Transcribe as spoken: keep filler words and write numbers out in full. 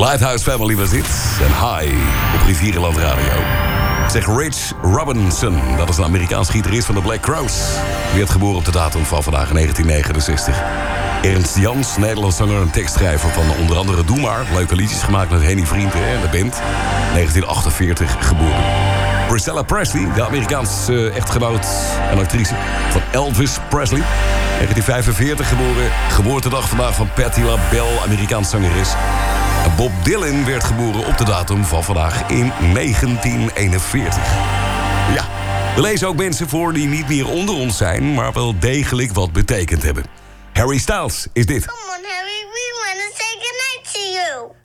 Lighthouse Family was dit. En High op Rivierenland Radio. Zeg Rich Robinson, dat is een Amerikaans gitarist van de Black Crowes. Die werd geboren op de datum van vandaag in negentien negenenzestig. Ernst Jans, Nederlands zanger en tekstschrijver van onder andere Doe Maar. Leuke liedjes gemaakt met Henny Vriend en de band. negentien achtenveertig geboren. Priscilla Presley, de Amerikaanse echtgenoot en actrice van Elvis Presley. negentien vijfenveertig geboren. Geboortedag vandaag van Patti LaBelle, Amerikaans zangeres. En Bob Dylan werd geboren op de datum van vandaag in negentien eenenveertig. Ja, we lezen ook mensen voor die niet meer onder ons zijn, maar wel degelijk wat betekend hebben. Harry Styles is dit. Come on, Harry, we want to say goodnight to you.